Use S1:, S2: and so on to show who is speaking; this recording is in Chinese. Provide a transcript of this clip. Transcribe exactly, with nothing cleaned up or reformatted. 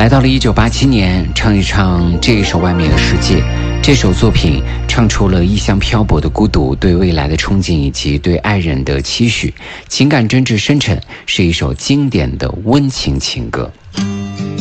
S1: 来到了一九八七年，唱一唱这一首《外面的世界》。这首作品唱出了异乡漂泊的孤独，对未来的憧憬以及对爱人的期许，情感真挚深沉，是一首经典的温情情歌。